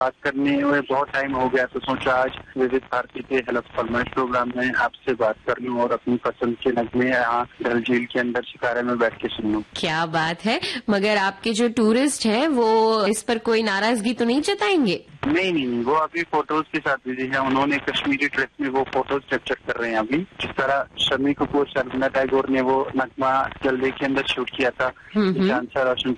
बात करने में बहुत टाइम हो गया, तो सोचा आज विविध भारती के हेलो फरमाइश प्रोग्राम में आपसे बात कर लूं और अपनी पसंद के नगमे यहाँ डल झील के अंदर शिकारे में बैठ के सुन लूं। क्या बात है। मगर आपके जो टूरिस्ट हैं वो इस पर कोई नाराजगी तो नहीं जताएंगे? नहीं, वो अभी फोटोज के साथ बिजी है। उन्होंने कश्मीरी ड्रेस में वो फोटोज कैप्चर कर रहे हैं अभी। जिस तरह शम्मी कपूर, शर्मिला टैगोर ने वो नगमा जल्दी के अंदर शूट किया था, ईशान रोशन